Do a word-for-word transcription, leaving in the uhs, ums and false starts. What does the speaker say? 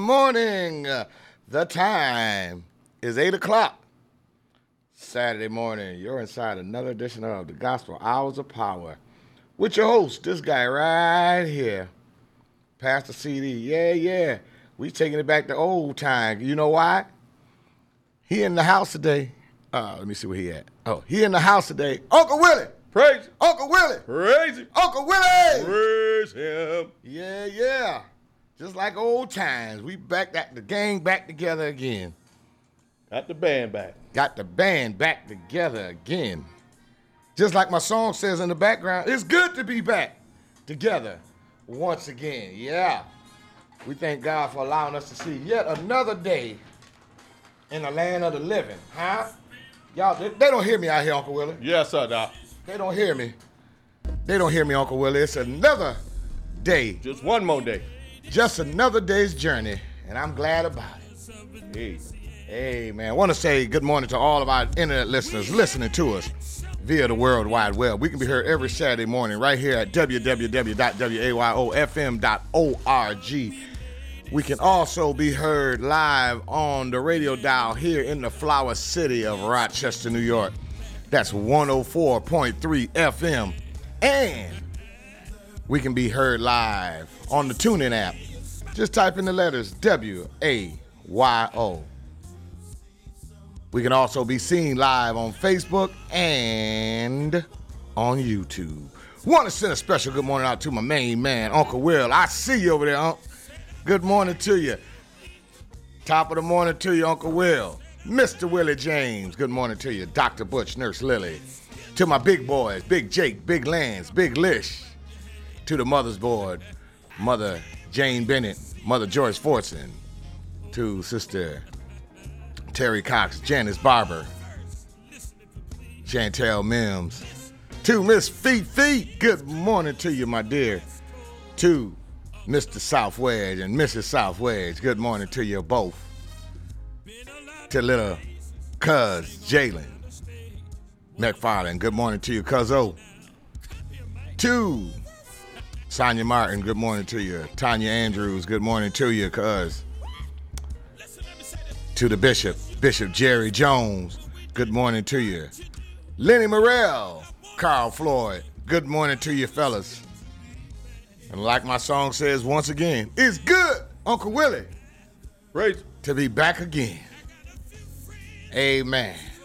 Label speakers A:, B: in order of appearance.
A: morning. The time is eight o'clock. Saturday morning, you're inside another edition of the Gospel Hours of Power with your host, this guy right here, Pastor C D. Yeah, yeah. We taking it back to old time. You know why? He in the house today. Uh, let me see where he at. Oh, he in the house today. Uncle Willie.
B: Praise him.
A: Uncle Willie.
B: Praise him.
A: Uncle Willie.
B: Praise him.
A: Yeah, yeah. Just like old times. We back that the gang back together again.
B: Got the band back.
A: Got the band back together again. Just like my song says in the background, it's good to be back together once again. Yeah. We thank God for allowing us to see yet another day in the land of the living. Huh? Y'all, they, they don't hear me out here, Uncle Willie.
B: Yes, sir, Doc.
A: They don't hear me. They don't hear me, Uncle Willie. It's another day.
B: Just one more day.
A: Just another day's journey, and I'm glad about it.
B: Hey.
A: Hey, man. I want to say good morning to all of our internet listeners listening to us via the World Wide Web. We can be heard every Saturday morning right here at w w w dot wayofm dot org. We can also be heard live on the radio dial here in the Flower City of Rochester, New York. That's one oh four point three F M. And we can be heard live on the TuneIn app. Just type in the letters W A Y O. We can also be seen live on Facebook and on YouTube. Want to send a special good morning out to my main man, Uncle Will. I see you over there, Unc. Good morning to you. Top of the morning to you, Uncle Will. Mister Willie James, good morning to you. Doctor Butch, Nurse Lily. To my big boys, Big Jake, Big Lance, Big Lish. To the mother's board, Mother Jane Bennett, Mother Joyce Fortson. To Sister Terry Cox, Janice Barber, Chantel Mims. To Miss Feet Feet, good morning to you, my dear. To Mister South Wedge and Missus South Wedge, good morning to you both. To little cuz Jalen McFarland, good morning to you, cuzzo. To Sonia Martin, good morning to you. Tanya Andrews, good morning to you, cuz. To the Bishop, Bishop Jerry Jones, good morning to you. Lenny Morrell, Carl Floyd, good morning to you, fellas. And like my song says once again, it's good, Uncle Willie,
B: Praise.
A: to be back again. Amen.